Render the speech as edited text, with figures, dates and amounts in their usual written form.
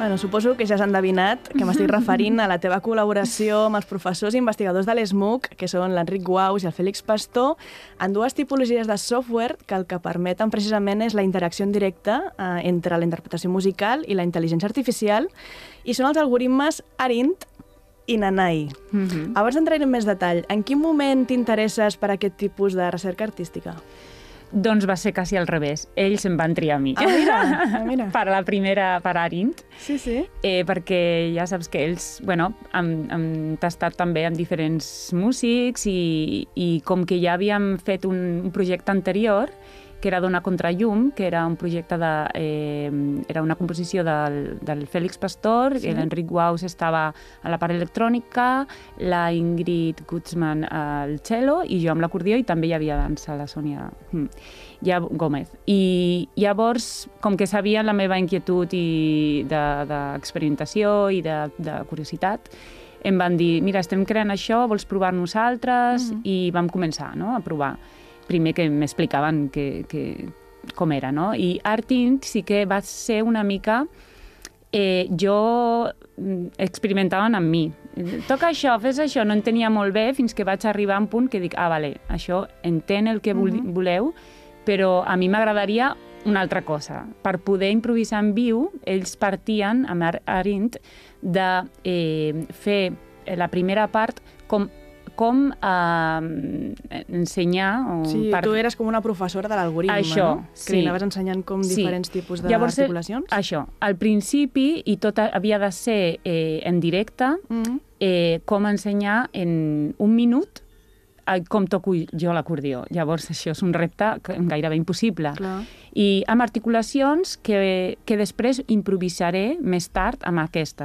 Bueno, suposo que ja s'han endevinat que m'estic referint a la teva col·laboració amb els professors i investigadors de l'ESMUC, que són l'Enric Guaus i el Fèlix Pastor, en dues tipologies de software que el que permeten precisament és la interacció en directe entre la interpretació musical i la intel·ligència artificial, i són els algoritmes ARINT i Nanai. Abans d'entrar en més detall, en quin moment t'interesses per aquest tipus de recerca artística? Doncs va ser quasi al revés. Ells em van triar a mi. Mira. Per la primera, per Arint. Sí. Perquè ja saps que ells, han tastat també amb diferents músics i com que ja havíem fet un projecte anterior, que era Donar contra llum, que era un projecte era una composició del Fèlix Pastor, l'Enric Guaus estava a la part electrònica, la Ingrid Guzman al cello i jo amb l'acordió, i també hi havia dansa, la Sònia Gómez. I llavors, com que sabien la meva inquietud d'experimentació i de curiositat, em van dir, mira, estem creant això, vols provar nosaltres? I vam començar a provar. Primer que m'explicaven com era, no? I Arint sí que va ser una mica... jo experimentaven amb mi. Toca això, fes això, no entenia molt bé fins que vaig arribar a un punt que dic, vale, això entén el que voleu, però a mi m'agradaria una altra cosa. Per poder improvisar en viu, ells partien amb Arint de fer la primera part com ensenyar... Sí, tu eres com una professora de l'algoritme, això, no? Que li anaves ensenyant com diferents tipus d'articulacions. Llavors, això, al principi, i tot havia de ser en directe, com ensenyar en un minut com toco jo l'acordió. Llavors, això és un repte gairebé impossible. Clar. I amb articulacions que després improvisaré més tard amb aquestes.